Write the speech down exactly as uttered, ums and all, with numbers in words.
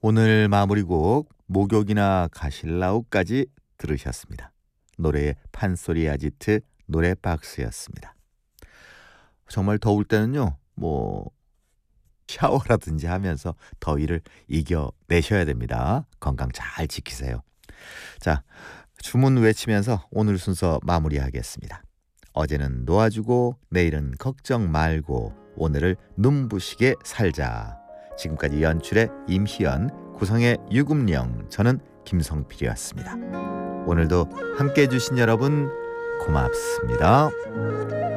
오늘 마무리곡 목욕이나 가실라우까지 들으셨습니다. 노래의 판소리 아지트 노래박스였습니다. 정말 더울 때는요, 뭐 샤워라든지 하면서 더위를 이겨내셔야 됩니다. 건강 잘 지키세요. 자, 주문 외치면서 오늘 순서 마무리하겠습니다. 어제는 놓아주고 내일은 걱정 말고 오늘을 눈부시게 살자. 지금까지 연출의 임희연, 구성의 유금령, 저는 김성필이었습니다. 오늘도 함께해 주신 여러분 고맙습니다.